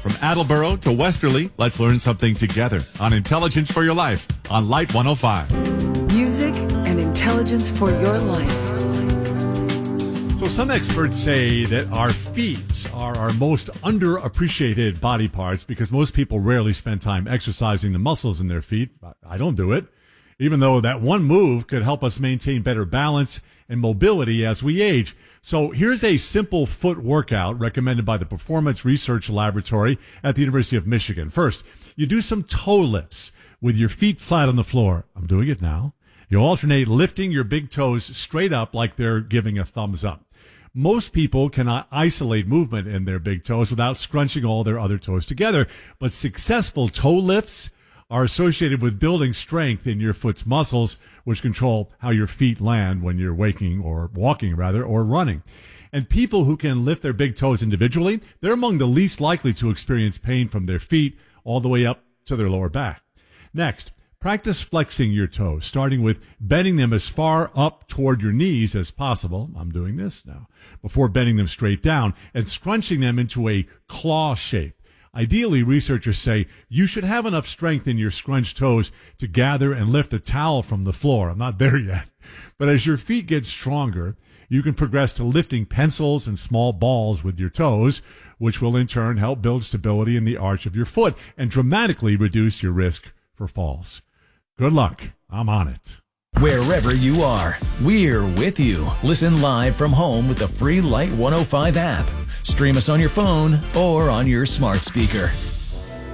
From Attleboro to Westerly, let's learn something together on Intelligence for Your Life on Light 105. Music and intelligence for your life. So some experts say that our feet are our most underappreciated body parts because most people rarely spend time exercising the muscles in their feet. I don't do it, even though that one move could help us maintain better balance and mobility as we age. So here's a simple foot workout recommended by the Performance Research Laboratory at the University of Michigan. First, you do some toe lifts with your feet flat on the floor. I'm doing it now. You alternate lifting your big toes straight up like they're giving a thumbs up. Most people cannot isolate movement in their big toes without scrunching all their other toes together, but successful toe lifts are associated with building strength in your foot's muscles, which control how your feet land when you're walking or running. And people who can lift their big toes individually, they're among the least likely to experience pain from their feet all the way up to their lower back. Next, practice flexing your toes, starting with bending them as far up toward your knees as possible. I'm doing this now. Before bending them straight down and scrunching them into a claw shape. Ideally, researchers say you should have enough strength in your scrunched toes to gather and lift a towel from the floor. I'm not there yet. But as your feet get stronger, you can progress to lifting pencils and small balls with your toes, which will in turn help build stability in the arch of your foot and dramatically reduce your risk for falls. Good luck. I'm on it. Wherever you are, we're with you. Listen live from home with the free Light 105 app. Stream us on your phone or on your smart speaker.